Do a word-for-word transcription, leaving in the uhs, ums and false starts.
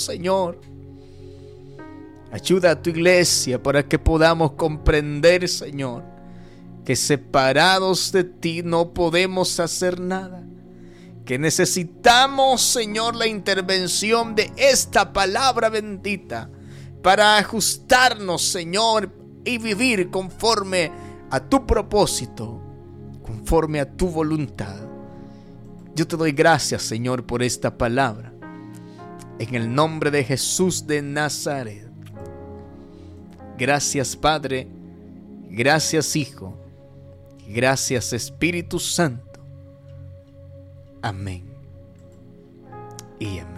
Señor. Ayuda a tu iglesia para que podamos comprender, Señor, que separados de ti no podemos hacer nada. Que necesitamos, Señor, la intervención de esta palabra bendita para ajustarnos, Señor, y vivir conforme a tu propósito, conforme a tu voluntad. Yo te doy gracias, Señor, por esta palabra. En el nombre de Jesús de Nazaret. Gracias, Padre. Gracias, Hijo. Gracias, Espíritu Santo. Amén y amén.